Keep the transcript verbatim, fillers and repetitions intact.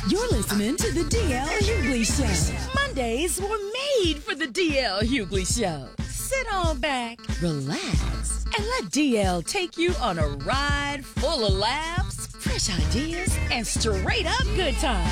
You're listening to the D L Hughley Show. Mondays were made for the D L Hughley Show. Sit on back, relax, and let D L take you on a ride full of laughs, fresh ideas, and straight up good times.